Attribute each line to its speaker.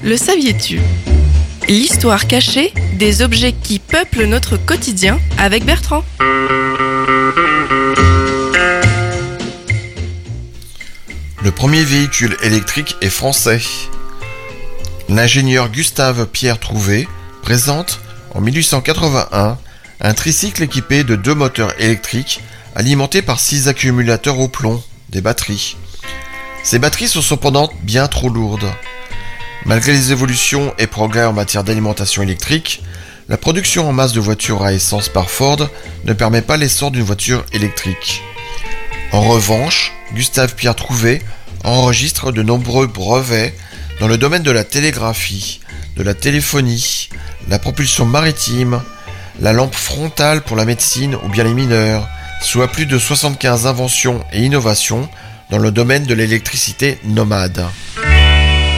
Speaker 1: Le saviez-tu ? L'histoire cachée des objets qui peuplent notre quotidien avec Bertrand.
Speaker 2: Le premier véhicule électrique est français. L'ingénieur Gustave Pierre Trouvé présente en 1881 un tricycle équipé de 2 moteurs électriques alimentés par 6 accumulateurs au plomb, des batteries. Ces batteries sont cependant bien trop lourdes. Malgré les évolutions et progrès en matière d'alimentation électrique, la production en masse de voitures à essence par Ford ne permet pas l'essor d'une voiture électrique. En revanche, Gustave Pierre Trouvé enregistre de nombreux brevets dans le domaine de la télégraphie, de la téléphonie, la propulsion maritime, la lampe frontale pour la médecine ou bien les mineurs, soit plus de 75 inventions et innovations dans le domaine de l'électricité nomade.